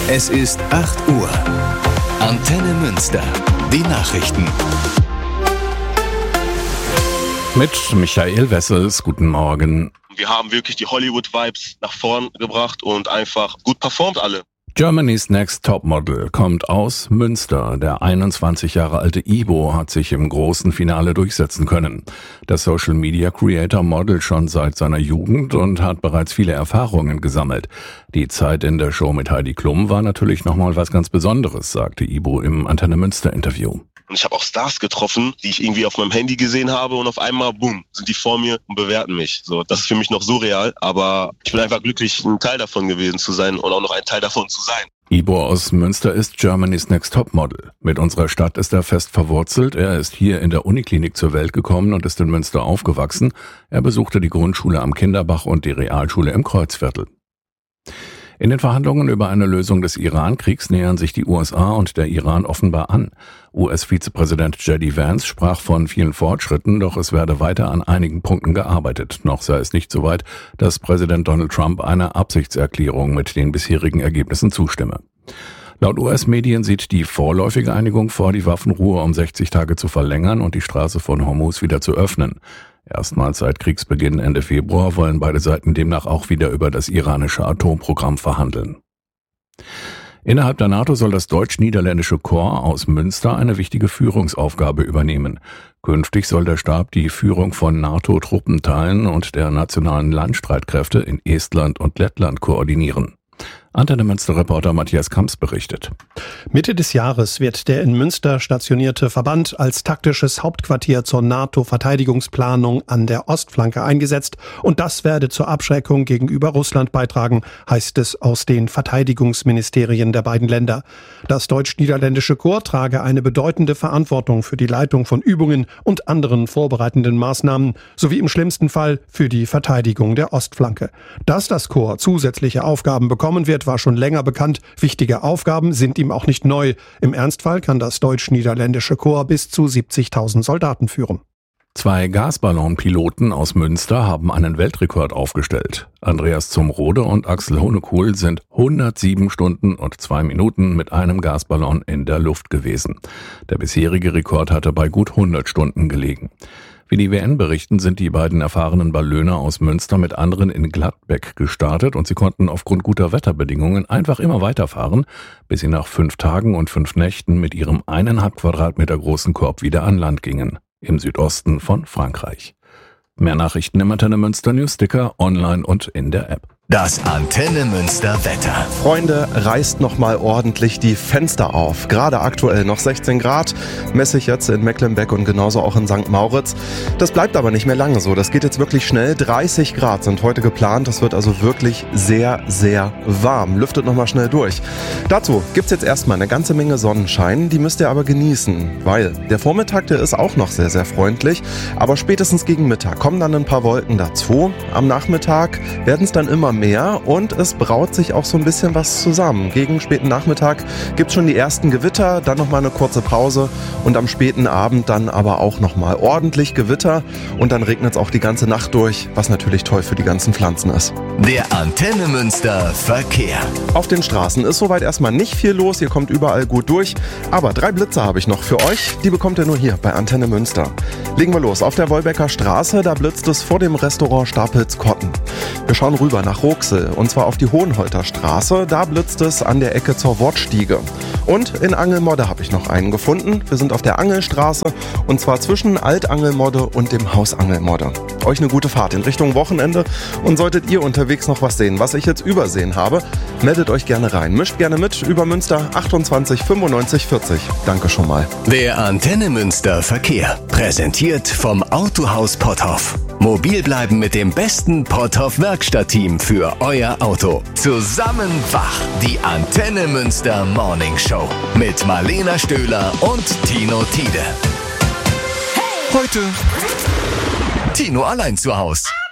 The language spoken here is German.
Es ist 8 Uhr. Antenne Münster. Die Nachrichten. Mit Michael Wessels, guten Morgen. Wir haben wirklich die Hollywood-Vibes nach vorn gebracht und einfach gut performt alle. Germany's Next Topmodel kommt aus Münster. Der 21 Jahre alte Ibo hat sich im großen Finale durchsetzen können. Der Social Media Creator modelt schon seit seiner Jugend und hat bereits viele Erfahrungen gesammelt. Die Zeit in der Show mit Heidi Klum war natürlich nochmal was ganz Besonderes, sagte Ibo im Antenne Münster Interview. Und ich habe auch Stars getroffen, die ich irgendwie auf meinem Handy gesehen habe und auf einmal, boom, sind die vor mir und bewerten mich. So, das ist für mich noch surreal, aber ich bin einfach glücklich, ein Teil davon gewesen zu sein und auch noch ein Teil davon zu sein. Ibo aus Münster ist Germany's Next Topmodel. Mit unserer Stadt ist er fest verwurzelt. Er ist hier in der Uniklinik zur Welt gekommen und ist in Münster aufgewachsen. Er besuchte die Grundschule am Kinderbach und die Realschule im Kreuzviertel. In den Verhandlungen über eine Lösung des Iran-Kriegs nähern sich die USA und der Iran offenbar an. US-Vizepräsident J.D. Vance sprach von vielen Fortschritten, doch es werde weiter an einigen Punkten gearbeitet. Noch sei es nicht so weit, dass Präsident Donald Trump einer Absichtserklärung mit den bisherigen Ergebnissen zustimme. Laut US-Medien sieht die vorläufige Einigung vor, die Waffenruhe um 60 Tage zu verlängern und die Straße von Hormuz wieder zu öffnen. Erstmals seit Kriegsbeginn Ende Februar wollen beide Seiten demnach auch wieder über das iranische Atomprogramm verhandeln. Innerhalb der NATO soll das deutsch-niederländische Korps aus Münster eine wichtige Führungsaufgabe übernehmen. Künftig soll der Stab die Führung von NATO-Truppenteilen und der nationalen Landstreitkräfte in Estland und Lettland koordinieren. Antenne Münster-Reporter Matthias Kamps berichtet. Mitte des Jahres wird der in Münster stationierte Verband als taktisches Hauptquartier zur NATO-Verteidigungsplanung an der Ostflanke eingesetzt und das werde zur Abschreckung gegenüber Russland beitragen, heißt es aus den Verteidigungsministerien der beiden Länder. Das deutsch-niederländische Korps trage eine bedeutende Verantwortung für die Leitung von Übungen und anderen vorbereitenden Maßnahmen sowie im schlimmsten Fall für die Verteidigung der Ostflanke. Dass das Korps zusätzliche Aufgaben bekommen wird, war schon länger bekannt. Wichtige Aufgaben sind ihm auch nicht neu. Im Ernstfall kann das deutsch-niederländische Korps bis zu 70.000 Soldaten führen. 2 Gasballonpiloten aus Münster haben einen Weltrekord aufgestellt. Andreas Zumrode und Axel Honekuhl sind 107 Stunden und 2 Minuten mit einem Gasballon in der Luft gewesen. Der bisherige Rekord hatte bei gut 100 Stunden gelegen. Wie die WN berichten, sind die beiden erfahrenen Ballöner aus Münster mit anderen in Gladbeck gestartet und sie konnten aufgrund guter Wetterbedingungen einfach immer weiterfahren, bis sie nach 5 Tagen und 5 Nächten mit ihrem 1,5 Quadratmeter großen Korb wieder an Land gingen, im Südosten von Frankreich. Mehr Nachrichten im Antenne Münster Newsticker, online und in der App. Das Antenne Münster Wetter. Freunde, reißt noch mal ordentlich die Fenster auf. Gerade aktuell noch 16 Grad, messe ich jetzt in Mecklenbeck und genauso auch in St. Mauritz. Das bleibt aber nicht mehr lange so. Das geht jetzt wirklich schnell. 30 Grad sind heute geplant. Das wird also wirklich sehr, sehr warm. Lüftet noch mal schnell durch. Dazu gibt's jetzt erstmal eine ganze Menge Sonnenschein. Die müsst ihr aber genießen, weil der Vormittag, der ist auch noch sehr, sehr freundlich. Aber spätestens gegen Mittag kommen dann ein paar Wolken dazu. Am Nachmittag werden es dann immer mehr und es braut sich auch so ein bisschen was zusammen. Gegen späten Nachmittag gibt es schon die ersten Gewitter, dann nochmal eine kurze Pause und am späten Abend dann aber auch nochmal ordentlich Gewitter und dann regnet es auch die ganze Nacht durch, was natürlich toll für die ganzen Pflanzen ist. Der Antenne Münster Verkehr. Auf den Straßen ist soweit erstmal nicht viel los, ihr kommt überall gut durch, aber 3 Blitze habe ich noch für euch, die bekommt ihr nur hier bei Antenne Münster. Legen wir los, auf der Wolbecker Straße, da blitzt es vor dem Restaurant Stapels Kotten. Wir schauen rüber nach Ruxel, und zwar auf die Hohenholter Straße. Da blitzt es an der Ecke zur Wortstiege. Und in Angelmodde habe ich noch einen gefunden. Wir sind auf der Angelstraße und zwar zwischen Altangelmodde und dem Haus Angelmodde. Euch eine gute Fahrt in Richtung Wochenende und solltet ihr unterwegs noch was sehen, was ich jetzt übersehen habe, meldet euch gerne rein. Mischt gerne mit über Münster 28 95 40. Danke schon mal. Der Antenne Münster Verkehr. Präsentiert vom Autohaus Potthoff. Mobil bleiben mit dem besten Potthoff Werkstattteam für euer Auto. Zusammen wach. Die Antenne Münster Morning Show mit Marlena Stöhler und Tino Tiede. Heute Tino allein zu Haus.